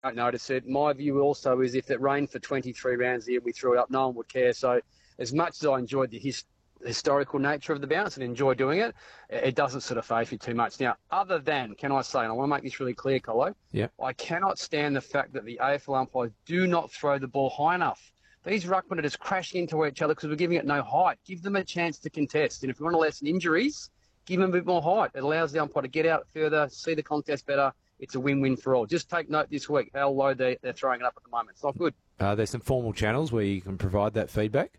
don't notice it. My view also is if it rained for 23 rounds a year, we threw it up, no one would care. So as much as I enjoyed the historical nature of the bounce and enjoy doing it, it doesn't sort of faze me too much. Now, other than, can I say, and I want to make this really clear, Colo, I cannot stand the fact that the AFL umpires do not throw the ball high enough. These ruckmen are just crashing into each other because we're giving it no height. Give them a chance to contest. And if you want to lessen injuries, give them a bit more height. It allows the umpire to get out further, see the contest better. It's a win-win for all. Just take note this week how low they're throwing it up at the moment. It's not good. There's some formal channels where you can provide that feedback?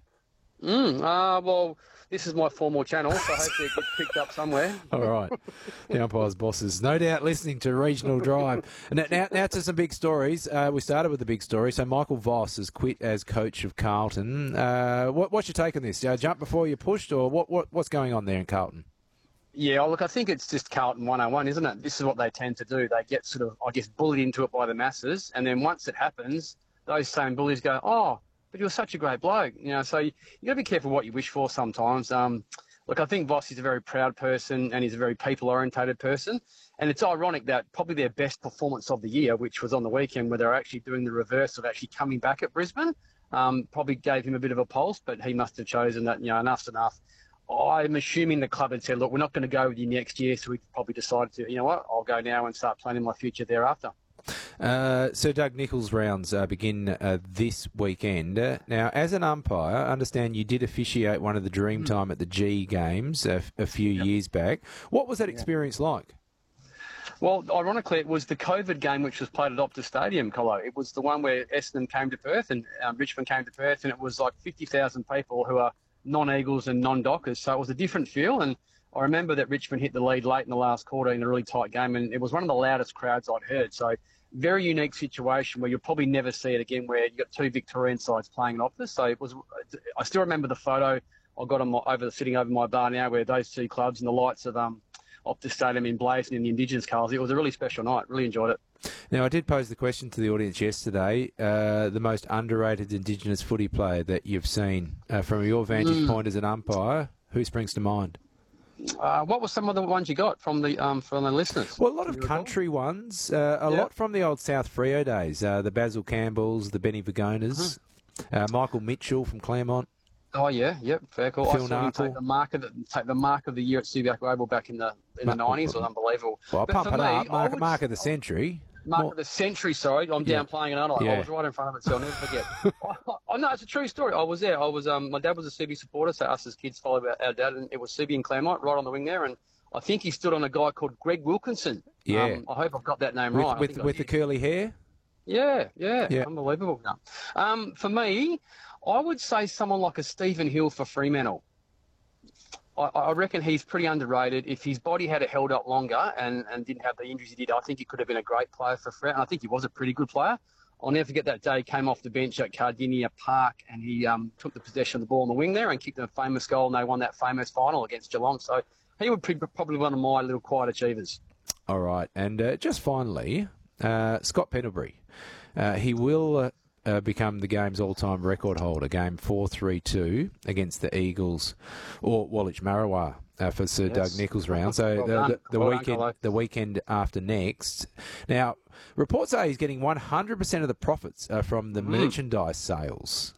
Well, this is my formal channel, so hopefully it gets picked up somewhere. All right. The umpire's bosses, no doubt listening to Regional Drive. Now to some big stories. We started with the big story. So Michael Voss has quit as coach of Carlton. What's your take on this? Jump before you pushed, or what's going on there in Carlton? Yeah, look, I think it's just Carlton 101, isn't it? This is what they tend to do. They get sort of, I guess, bullied into it by the masses, and then once it happens, those same bullies go, oh, but you're such a great bloke. So you got to be careful what you wish for sometimes. Look, I think Voss is a very proud person and he's a very people-orientated person. And it's ironic that probably their best performance of the year, which was on the weekend where they're actually doing the reverse of actually coming back at Brisbane, probably gave him a bit of a pulse, but he must have chosen that, enough's enough. I'm assuming the club had said, look, we're not going to go with you next year, so we probably decided to, you know what, I'll go now and start planning my future thereafter. Sir Doug Nicholls rounds begin this weekend. Now, as an umpire, I understand you did officiate one of the Dreamtime at the G Games a few years back. What was that experience like? Well, ironically, it was the COVID game which was played at Optus Stadium, Colo. It was the one where Essendon came to Perth and Richmond came to Perth, and it was like 50,000 people who are non-Eagles and non-Dockers, so it was a different feel. And I remember that Richmond hit the lead late in the last quarter in a really tight game, and it was one of the loudest crowds I'd heard. So very unique situation where you'll probably never see it again, where you've got two Victorian sides playing at Optus. So it was. I still remember the photo I got sitting over my bar now, where those two clubs and the lights of Optus Stadium emblazoned in the Indigenous colours. It was a really special night. Really enjoyed it. Now, I did pose the question to the audience yesterday, the most underrated Indigenous footy player that you've seen. From your vantage point as an umpire, who springs to mind? What were some of the ones you got from the listeners? Well, a lot of country ones, a lot from the old South Freo days, the Basil Campbells, the Benny Vagonas, Michael Mitchell from Claremont. Oh yeah, yep, fair call. Phil I saw him take the mark of the year at Subiac Oval back in the 90s. It was unbelievable. Well, pump it up, mark of the century. Mark of the century, sorry. I'm downplaying it, aren't I? I was right in front of it, so I'll never forget. No, it's a true story. I was there. My dad was a Subi supporter, so us as kids followed our dad, and it was Subi and Claremont right on the wing there, and I think he stood on a guy called Greg Wilkinson. Yeah. I hope I've got that name right. With the curly hair? Yeah. Unbelievable. For me, I would say someone like a Stephen Hill for Fremantle. I reckon he's pretty underrated. If his body had held up longer and didn't have the injuries he did, I think he could have been a great player for Fremantle. And I think he was a pretty good player. I'll never forget that day he came off the bench at Cardinia Park and he took the possession of the ball on the wing there and kicked a famous goal, and they won that famous final against Geelong. So he would be probably one of my little quiet achievers. All right. And just finally, Scott Pendlebury. He will become the game's all-time record holder, game 432 against the Eagles or Woolwich Marrawah for Sir Doug Nicholls round. So the weekend after next. Now, reports say he's getting 100% of the profits from the merchandise sales.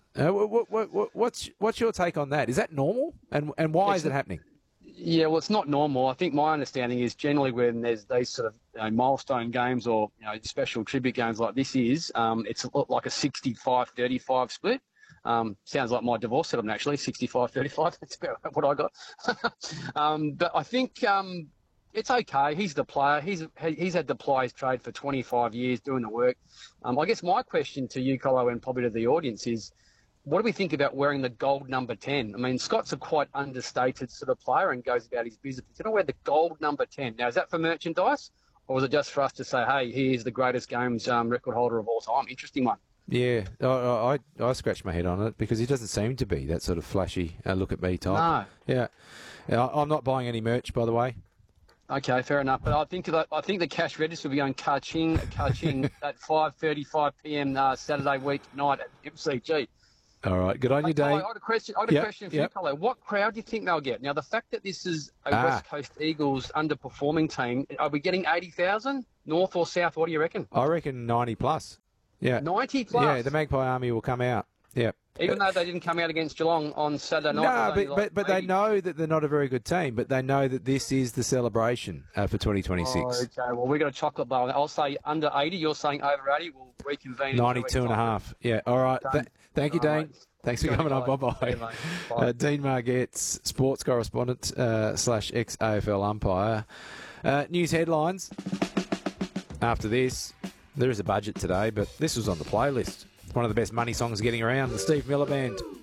What's your take on that? Is that normal? And why is it happening? Yeah, well, it's not normal. I think my understanding is generally when there's these sort of milestone games or special tribute games like this is, it's like a 65-35 split. Sounds like my divorce settlement, actually, 65-35. That's about what I got. But I think it's okay. He's the player. He's had the players trade for 25 years doing the work. I guess my question to you, Colo, and probably to the audience is, what do we think about wearing the gold number 10? I mean, Scott's a quite understated sort of player and goes about his business. He's going to wear the gold number 10. Now, is that for merchandise, or is it just for us to say, hey, he is the greatest games record holder of all time? Interesting one. Yeah, I scratched my head on it because he doesn't seem to be that sort of flashy look-at-me type. No. Yeah, I'm not buying any merch, by the way. Okay, fair enough. But I think the cash register will be going ka-ching at 5:35 p.m. Saturday week night at MCG. All right. Good on you, Hey, Colo, Dean. I had a question for you, Colo. What crowd do you think they'll get? Now, the fact that this is a West Coast Eagles underperforming team, are we getting 80,000? North or south? What do you reckon? I reckon 90 plus. Yeah. 90 plus? Yeah, the Magpie Army will come out. Yeah. Even though they didn't come out against Geelong on Saturday night. No, but they know that they're not a very good team, but they know that this is the celebration for 2026. Oh, okay, well, we've got a chocolate bar. I'll say under 80. You're saying over 80. We'll reconvene. 92.5. Yeah, all right. Thank you, Dean. Right. Thanks for coming on. Bye-bye. Bye. Dean Margetts, sports correspondent / ex-AFL umpire. News headlines. After this, there is a budget today, but this was on the playlist. One of the best money songs getting around, the Steve Miller Band.